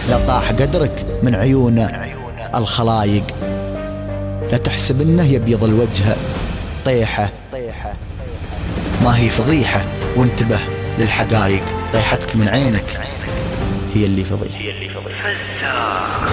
لا طاح قدرك من عيون الخلايق، لا تحسب انه يبيض الوجه طيحة، ما هي فضيحة، وانتبه للحقائق، طيحتك من عينك هي اللي فضيحة.